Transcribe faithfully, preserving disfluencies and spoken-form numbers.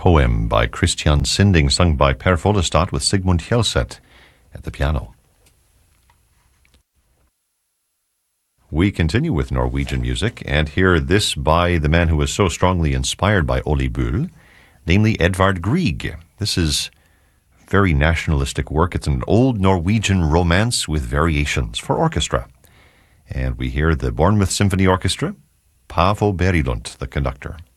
Poem by Christian Sinding, sung by Per Follestad with Sigmund Hjelseth at the piano. We continue with Norwegian music and hear this by the man who was so strongly inspired by Ole Bull, namely Edvard Grieg. This is very nationalistic work. It's an old Norwegian romance with variations for orchestra. And we hear the Bournemouth Symphony Orchestra, Paavo Berilund, the conductor.